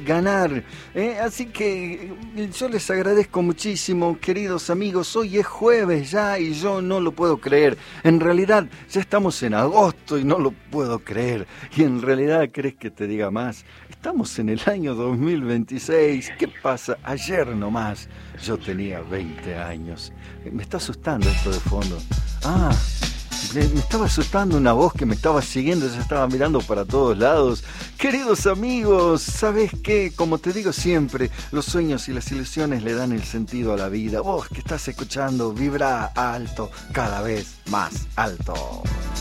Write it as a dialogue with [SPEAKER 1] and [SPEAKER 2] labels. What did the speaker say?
[SPEAKER 1] ganar. Así que yo les agradezco muchísimo, queridos amigos. Hoy es jueves ya y yo no lo puedo creer. En realidad ya estamos en agosto y no lo puedo creer. Y en realidad, ¿crees que te diga más? Estamos en el año 2026. ¿Qué pasa? Ayer nomás yo tenía 20 años. Me está asustando esto de fondo. Me estaba asustando una voz que me estaba siguiendo, ya estaba mirando para todos lados. Queridos amigos, ¿sabés qué? Como te digo siempre, los sueños y las ilusiones le dan el sentido a la vida. Vos que estás escuchando, vibra alto, cada vez más alto.